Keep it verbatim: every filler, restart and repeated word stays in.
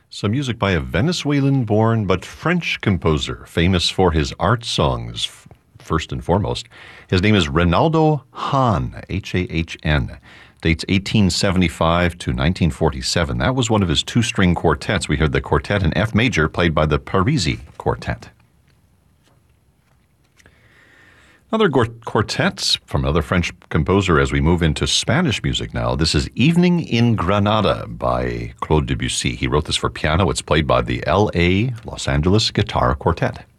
Some music by a Venezuelan-born but French composer, famous for his art songs, f- first and foremost. His name is Reynaldo Hahn, H A H N. Dates eighteen seventy-five to nineteen forty-seven. That was one of his two-string quartets. We heard the quartet in F major, played by the Parisi Quartet. Another quartet from another French composer as we move into Spanish music now. This is Evening in Granada by Claude Debussy. He wrote this for piano. It's played by the L A Los Angeles Guitar Quartet.